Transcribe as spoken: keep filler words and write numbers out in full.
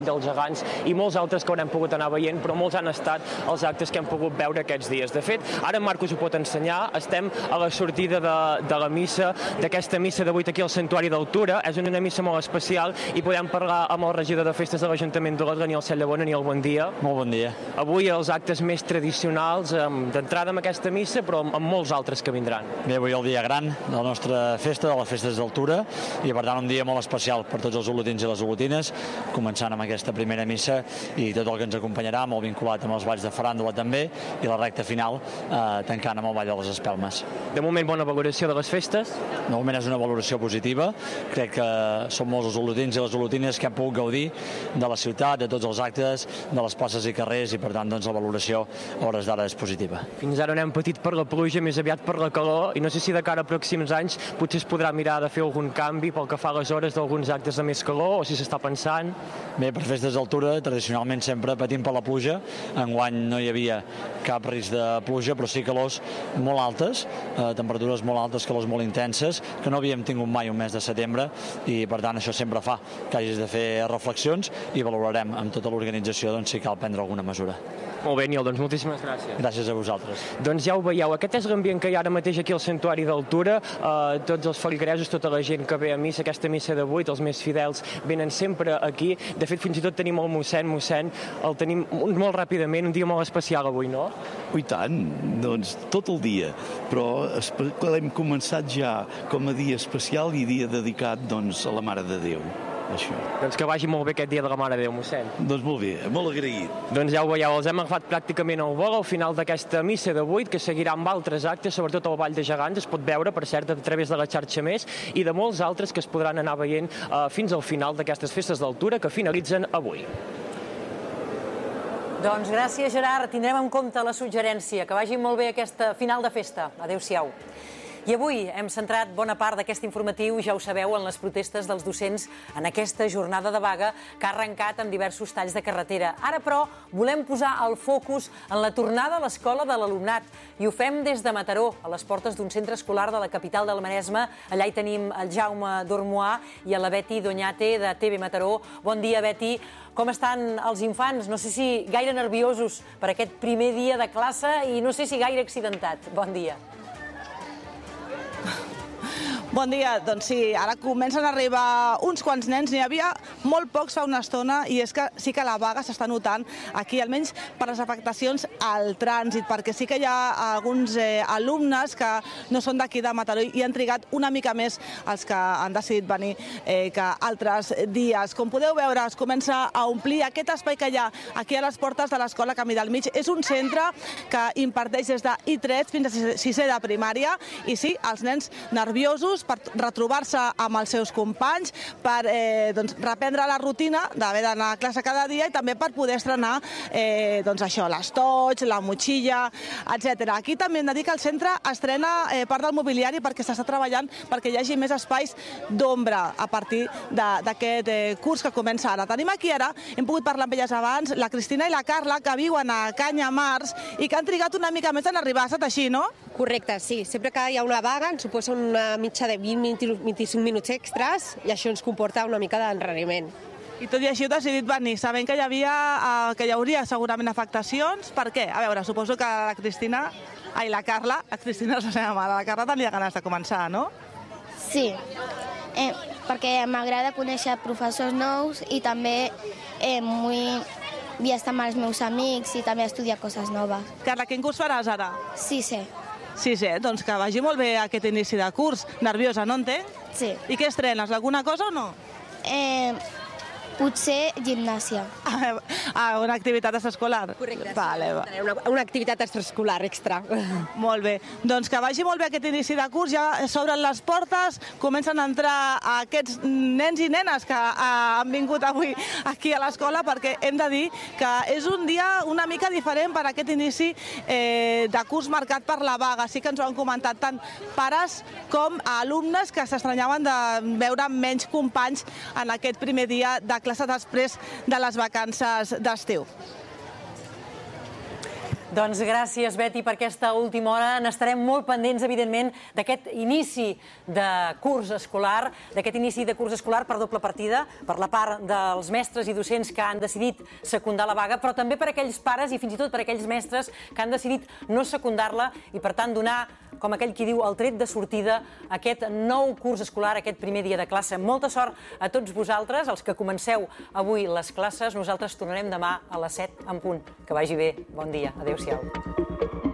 dels gegants i molts altres que haurem pogut anar veient, però molts han estat els actes que hem pogut veure aquests dies. De fet, ara en Marcos ho pot ensenyar, estem a la sortida de, de la missa, d'aquesta missa d'avui aquí al Santuari d'Altura. És una missa molt especial i podem parlar amb el regidor de festes de l'Ajuntament d'Olot, Daniel Sallabona. Daniel, bon dia. Molt bon dia. Avui els actes més tradicionals, d'entrada amb aquesta missa, però amb molts altres que vindran. Bé, avui el dia gran de la nostra festa, de les festes d'Altura, i per tant un dia molt especial per tots els olotins i les olotines, començant amb aquesta primera missa i tot el que ens acompanyarà, molt vinculat amb els balls de faràndula també, i la recta final eh, tancant amb el ball de les espelmes. De moment, bona valoració de les festes? De moment és una valoració positiva. Crec que som molts els olotins i les olotines que han pogut gaudir de la ciutat, de tots els actes, de les places i carrers, i per tant doncs, la valoració a hores d'ara és positiva. Fins ara no hem patit per la pluja, més aviat per la calor, i no sé si de cara a pròxims anys potser es podrà mirar de fer algun canvi pel que fa a les hores d'alguns actes de més calor, o si s'està pensant. Bé, per festes d'Altura, tradicionalment sempre patim per la pluja. Enguany no hi havia cap risc de pluja, però sí calors molt altes, eh, temperatures molt altes, calors molt intenses, que no havíem tingut mai un mes de setembre, i per tant això sempre fa que hagis de fer reflexions i valorarem amb tota l'organització doncs, si cal prendre alguna mesura. Molt bé, Niel, doncs moltíssimes gràcies. Gràcies a vosaltres. Doncs ja ho veieu, aquest és l'ambient que hi ha ara mateix aquí al Santuari d'Altura. Uh, tots els feligresos, tota la gent que ve a missa, aquesta missa de vuit, els més fidels, venen sempre aquí. De fet, fins i tot tenim el mossèn, mossèn, el tenim molt ràpidament, un dia molt especial avui, no? I tant, doncs tot el dia, però l'hem començat ja com a dia especial i dia dedicat doncs, a la Mare de Déu. Això. Doncs que vagi molt bé aquest dia de la Mare de Déu, mossèn. Doncs molt bé, molt agraït. Doncs ja ho veieu, els hem agafat pràcticament al vol al final d'aquesta missa de vuit, que seguirà amb altres actes, sobretot al Vall de Gegants, es pot veure, per cert, a través de la xarxa Més, i de molts altres que es podran anar veient eh, fins al final d'aquestes festes d'Altura que finalitzen avui. Doncs gràcies, Gerard. Tindrem en compte la suggerència. Que vagi molt bé aquesta final de festa. Adéu-siau. I avui hem centrat bona part d'aquest informatiu, ja ho sabeu, en les protestes dels docents en aquesta jornada de vaga que ha arrencat amb diversos talls de carretera. Ara, però, volem posar el focus en la tornada a l'escola de l'alumnat i ho fem des de Mataró, a les portes d'un centre escolar de la capital del Maresme. Allà hi tenim el Jaume Dormoà i a la Beti Doñate de T V Mataró. Bon dia, Beti. Com estan els infants? No sé si gaire nerviosos per aquest primer dia de classe i no sé si gaire accidentat. Bon dia. Bon dia, doncs sí, ara comencen a arribar uns quants nens, n'hi havia molt pocs fa una estona i és que sí que la vaga s'està notant aquí, almenys per les afectacions al trànsit, perquè sí que hi ha alguns eh, alumnes que no són d'aquí de Mataró i han trigat una mica més els que han decidit venir eh, que altres dies. Com podeu veure, es comença a omplir aquest espai que hi ha aquí a les portes de l'Escola Camí del Mig. És un centre que imparteix des de I tres fins a sisè de primària i sí, els nens nerviosos per retrobar-se amb els seus companys, per eh, doncs, reprendre la rutina d'haver d'anar a classe cada dia i també per poder estrenar eh, doncs això, l'estoig, la motxilla, etcètera. Aquí també hem de dir que el centre estrena eh, part del mobiliari perquè s'està treballant perquè hi hagi més espais d'ombra a partir d'aquest eh, curs que comença ara. Tenim aquí ara, hem pogut parlar amb elles abans, la Cristina i la Carla, que viuen a Canyamars i que han trigat una mica més en arribar. Ha estat així, no? Correcte, sí. Sempre que hi ha una vaga ens suposa una mitja de vint a vint-i-cinc minuts extras i això ens comporta una mica d'enrariment. I tot i així heu decidit venir, sabent que hi havia, eh, que hi hauria segurament afectacions. Per què? A veure, suposo que la Cristina, ai, la Carla, la Cristina és la seva mare, la Carla tenia ganes de començar, no? Sí, eh, perquè m'agrada conèixer professors nous i també eh, vull i estar amb els meus amics i també estudiar coses noves. Carla, quin curs faràs ara? Sí, sí. Sí, sí, doncs que vagi molt bé aquest inici de curs. Nerviosa, no entenc? Sí. I què estrenes? Alguna cosa o no? Eh, potser gimnàsia. Ah, una activitat extraescolar? Correcte. Vale, va. Una, una activitat extraescolar extra. Molt bé. Doncs que vagi molt bé aquest inici de curs, ja s'obren les portes, comencen a entrar aquests nens i nenes que han vingut avui aquí a l'escola, perquè hem de dir que és un dia una mica diferent per aquest inici eh, de curs marcat per la vaga. Sí que ens ho han comentat tant pares com alumnes que s'estranyaven de veure menys companys en aquest primer dia de classe després de les vacances d'estiu. Doncs gràcies, Beti, per aquesta última hora. N'estarem molt pendents, evidentment, d'aquest inici de curs escolar, d'aquest inici de curs escolar per doble partida, per la part dels mestres i docents que han decidit secundar la vaga, però també per aquells pares i fins i tot per aquells mestres que han decidit no secundar-la i, per tant, donar, com aquell qui diu, el tret de sortida a aquest nou curs escolar, aquest primer dia de classe. Molta sort a tots vosaltres, els que comenceu avui les classes. Nosaltres tornarem demà a les set en punt. Que vagi bé. Bon dia. Adéu-siau.